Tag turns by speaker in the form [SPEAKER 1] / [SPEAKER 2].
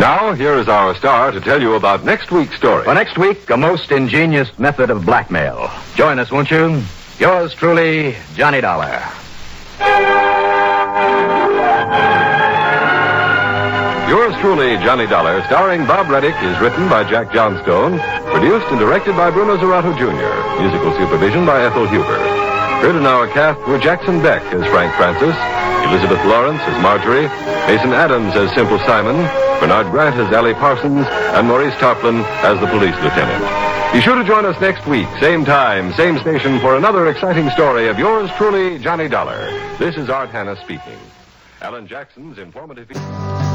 [SPEAKER 1] Now, here is our star to tell you about next week's story.
[SPEAKER 2] For next week, a most ingenious method of blackmail. Join us, won't you? Yours truly, Johnny Dollar.
[SPEAKER 1] Yours truly, Johnny Dollar, starring Bob Reddick, is written by Jack Johnstone, produced and directed by Bruno Zerato Jr., musical supervision by Ethel Huber. Heard in our cast were Jackson Beck as Frank Francis, Elizabeth Lawrence as Marjorie, Mason Adams as Simple Simon, Bernard Grant as Allie Parsons, and Maurice Tarplin as the police lieutenant. Be sure to join us next week, same time, same station, for another exciting story of yours truly, Johnny Dollar. This is Art Hanna speaking. Alan Jackson's informative...